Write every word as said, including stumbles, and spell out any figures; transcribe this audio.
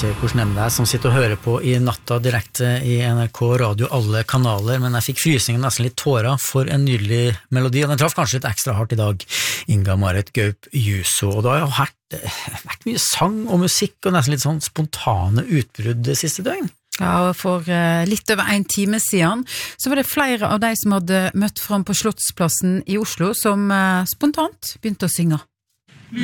ikke hvordan det er som sitter og hører på i natta direkte i N R K Radio, alle kanaler, men jeg fikk frysningen nesten litt tårer for en nydelig melodi, og den traff kanskje litt ekstra hardt i dag, Inga Marit Gaup Juso, og da har jeg vært, vært mye sang og musikk og nesten litt sånn spontane utbrudd det siste døgn. Ja, og for uh, litt over en time siden så var det flere av de som hadde møtt fram på Slottsplassen i Oslo som uh, spontant begynte å synge.